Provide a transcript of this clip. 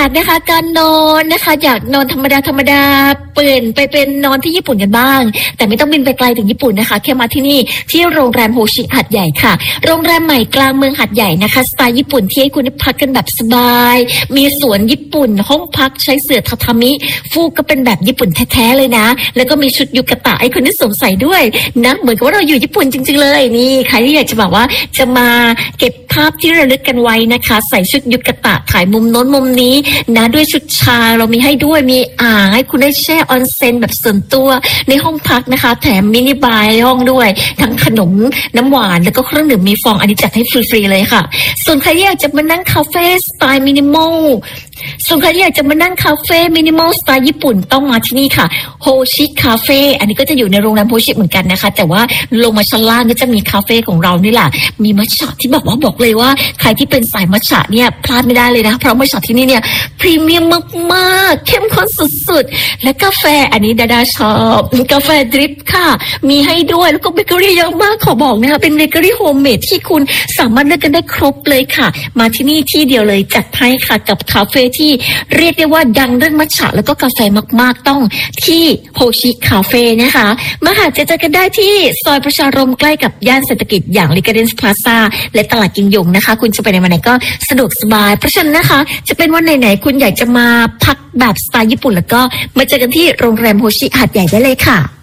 ากนะคะการนอนนะคะอยากนอนธรรมดาเปลี่ยนไปเป็นนอนที่ญี่ปุ่นกันบ้างแต่ไม่ต้องบินไปไกลถึงญี่ปุ่นนะคะแค่มาที่นี่ที่โรงแรมโฮชิหัดใหญ่ค่ะโรงแรมใหม่กลางเมืองหัดใหญ่นะคะสไตล์ญี่ปุ่นที่ให้คุณพักกันแบบสบายมีสวนญี่ปุ่นห้องพักใช้เสื่อทาทามิฟูกก็เป็นแบบญี่ปุ่นแท้ๆเลยนะแล้วก็มีชุดยูกะตะให้คุณได้สวมใส่ด้วยนะเหมือนกับว่าเราอยู่ญี่ปุ่นจริงๆเลยนี่ใครที่อยากจะบอกว่าจะมาเก็บภาพที่ระลึกกันไว้นะคะใส่ชุดยูกะตะถ่ายมุมโน้นมุมนี้นะด้วยชุดชาเรามีให้ด้วยมีอ่างให้คุณได้แช่ออนเซ็นแบบส่วนตัวในห้องพักนะคะแถมมินิบาร์ในห้องด้วยทั้งขนมน้ำหวานแล้วก็เครื่องดื่มมีฟองอันนี้จัดให้ฟรีๆเลยค่ะส่วนใครที่อยากจะมานั่งคาเฟ่สไตล์มินิมอลส่วนใครที่อยากจะมานั่งคาเฟ่มินิมอลสไตล์ญี่ปุ่นต้องมาที่นี่ค่ะโฮชิคาเฟ่อันนี้ก็จะอยู่ในโรงแรมโฮชิเหมือนกันนะคะแต่ว่าลงมาชั้นล่างก็จะมีคาเฟ่ของเรานี่แหละมีมัทฉะที่บอกเลยว่าใครที่เป็นสายมัทฉะเนี่ยพลาดไม่ได้เลยนะเพราะมัทฉะที่นี่เนี่ยพรีเมียมมากๆเข้มข้นสุดๆและกาแฟอันนี้ดาชอบกาแฟดริปค่ะมีให้ด้วยแล้วก็เบเกอรี่เยอะมากขอบอกนะคะเป็นเบเกอรี่โฮมเมดที่คุณสามารถเลือกกันได้ครบเลยค่ะมาที่นี่ที่เดียวเลยจัดให้ค่ะกับคาเฟ่ที่เรียกได้ว่าดังเรื่องมัทฉะแล้วก็กาแฟมากๆต้องที่โฮชิคาเฟ่นะคะมาหาเจอกันได้ที่ซอยประชารมใกล้กับย่านเศรษฐกิจอย่างลิกาเดนส์พลาซ่าและตลาดกิมยงนะคะคุณจะไปในวันไหนก็สะดวกสบายเพราะฉะนั้นนะคะจะเป็นวันไหนๆคุณอยากจะมาพักแบบสไตล์ญี่ปุ่นแล้วก็มาเจอกันที่โรงแรมโฮชิหาดใหญ่ได้เลยค่ะ